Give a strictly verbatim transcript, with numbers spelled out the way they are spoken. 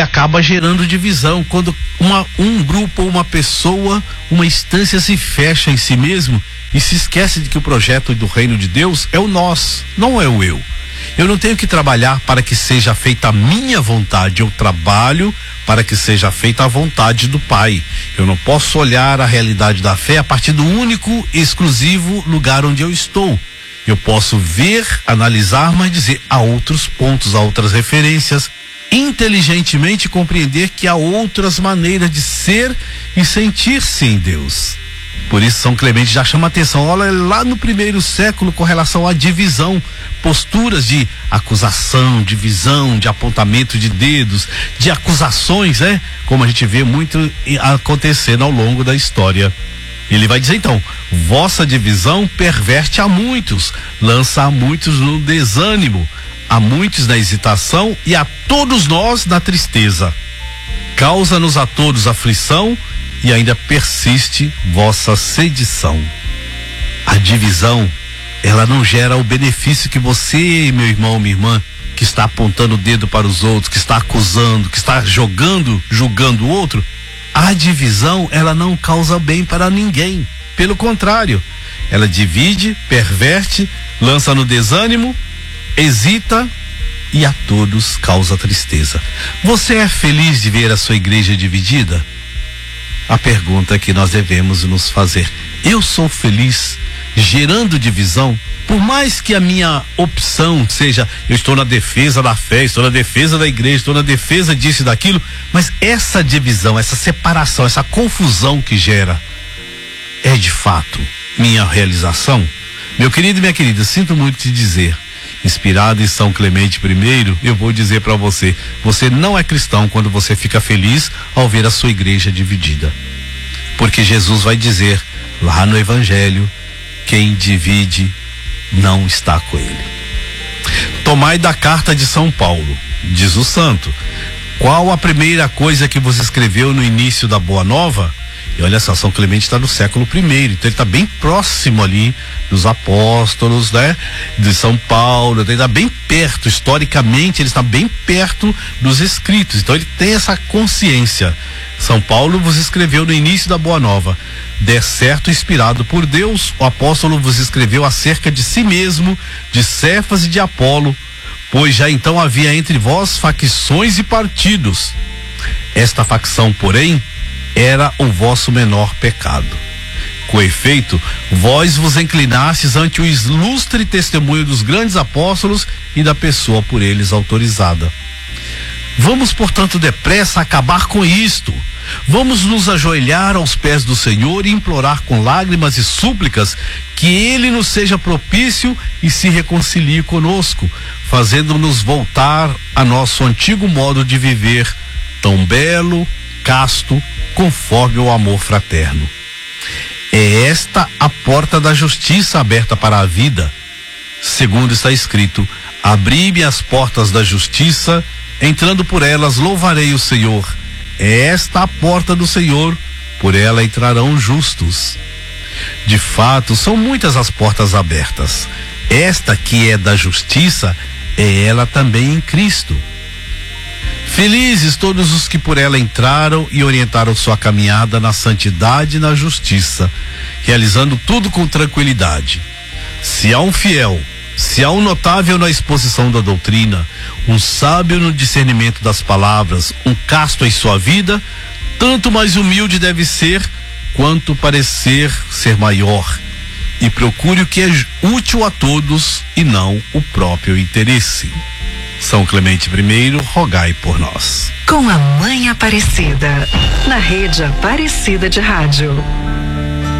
acaba gerando divisão. Quando uma, um grupo ou uma pessoa, uma instância se fecha em si mesmo e se esquece de que o projeto do reino de Deus é o nós, não é o eu. Eu não tenho que trabalhar para que seja feita a minha vontade, eu trabalho para que seja feita a vontade do Pai. Eu não posso olhar a realidade da fé a partir do único e exclusivo lugar onde eu estou. Eu posso ver, analisar, mas dizer há outros pontos, há outras referências, inteligentemente compreender que há outras maneiras de ser e sentir-se em Deus. Por isso São Clemente já chama atenção, olha lá no primeiro século com relação à divisão, posturas de acusação, divisão, de apontamento de dedos, de acusações, né? Como a gente vê muito acontecendo ao longo da história. Ele vai dizer então, vossa divisão perverte a muitos, lança a muitos no desânimo, a muitos na hesitação e a todos nós na tristeza. Causa-nos a todos aflição e ainda persiste vossa sedição. A divisão, ela não gera o benefício que você, meu irmão, minha irmã, que está apontando o dedo para os outros, que está acusando, que está jogando, julgando o outro, a divisão, ela não causa bem para ninguém. Pelo contrário, ela divide, perverte, lança no desânimo, hesita e a todos causa tristeza. Você é feliz de ver a sua igreja dividida? A pergunta que nós devemos nos fazer. Eu sou feliz gerando divisão? Por mais que a minha opção seja, eu estou na defesa da fé, estou na defesa da igreja, estou na defesa disso e daquilo, mas essa divisão, essa separação, essa confusão que gera, é de fato minha realização? Meu querido e minha querida, sinto muito te dizer, inspirado em São Clemente I, eu vou dizer para você, você não é cristão quando você fica feliz ao ver a sua igreja dividida. Porque Jesus vai dizer lá no Evangelho, quem divide não está com ele. Tomai da carta de São Paulo, diz o santo, qual a primeira coisa que você escreveu no início da Boa Nova? E olha só, São Clemente está no século primeiro, então ele está bem próximo ali dos apóstolos, né? De São Paulo, ele está bem perto, historicamente ele está bem perto dos escritos, então ele tem essa consciência. São Paulo vos escreveu no início da Boa Nova, de certo inspirado por Deus, o apóstolo vos escreveu acerca de si mesmo, de Cefas e de Apolo, pois já então havia entre vós facções e partidos. Esta facção, porém, era o vosso menor pecado. Com efeito, vós vos inclinastes ante o ilustre testemunho dos grandes apóstolos e da pessoa por eles autorizada. Vamos, portanto, depressa acabar com isto. Vamos nos ajoelhar aos pés do Senhor e implorar com lágrimas e súplicas que Ele nos seja propício e se reconcilie conosco, fazendo-nos voltar a nosso antigo modo de viver, tão belo, casto, conforme o amor fraterno. É esta a porta da justiça aberta para a vida. Segundo está escrito, abri-me as portas da justiça, entrando por elas louvarei o Senhor. É esta a porta do Senhor, por ela entrarão justos. De fato, são muitas as portas abertas. Esta que é da justiça, é ela também em Cristo. Felizes todos os que por ela entraram e orientaram sua caminhada na santidade e na justiça, realizando tudo com tranquilidade. Se há um fiel, se há um notável na exposição da doutrina, um sábio no discernimento das palavras, um casto em sua vida, tanto mais humilde deve ser, quanto parecer ser maior, e procure o que é útil a todos e não o próprio interesse. São Clemente I, rogai por nós. Com a Mãe Aparecida, na Rede Aparecida de Rádio.